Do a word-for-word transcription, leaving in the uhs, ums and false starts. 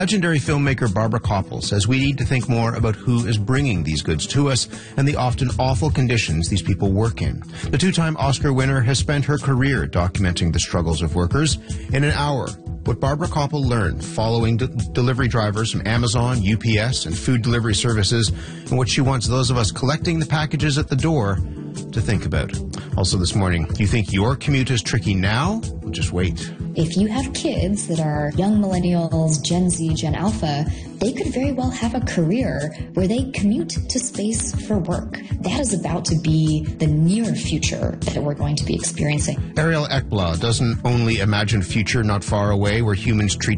Legendary filmmaker Barbara Kopple says we need to think more about who is bringing these goods to us and the often awful conditions these people work in. The two-time Oscar winner has spent her career documenting the struggles of workers. In an hour, what Barbara Kopple learned following de- delivery drivers from Amazon, U P S, and food delivery services, and what she wants those of us collecting the packages at the door to think about. Also this morning, do you think your commute is tricky now? Well, just wait. If you have kids that are young millennials, Gen Z, Gen Alpha, they could very well have a career where they commute to space for work. That is about to be the near future that we're going to be experiencing. Ariel Ekblad doesn't only imagine a future not far away where humans treat